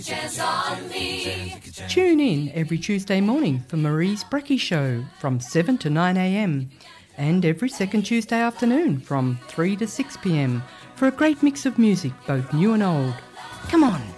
Tune in every Tuesday morning for Marie's Brekkie Show from 7 to 9 a.m. and every second Tuesday afternoon from 3 to 6 p.m. for a great mix of music, both new and old. Come on,